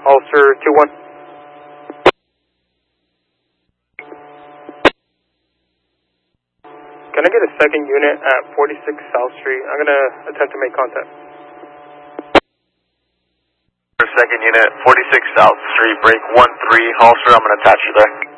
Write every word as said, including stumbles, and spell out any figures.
Ulster two one. Can I get a second unit at forty-six South Street? I'm going to attempt to make contact. Second unit, forty-six South Street, break one three, Ulster, I'm going to attach you there.